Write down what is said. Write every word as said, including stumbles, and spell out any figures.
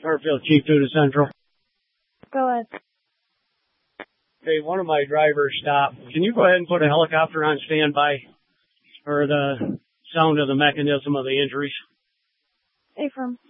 Hartfield, Chief two to Central. Go ahead. Hey, one of my drivers stopped. Can you go ahead and put a helicopter on standby for the sound of the mechanism of the injuries? Affirm.